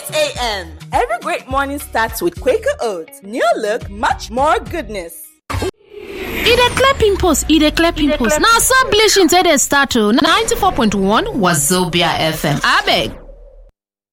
a.m. Every great morning starts with Quaker Oats. New look, much more goodness. E dey clear pimples. Now, so bleaching today start to 94.1 Wazobia FM. Abeg.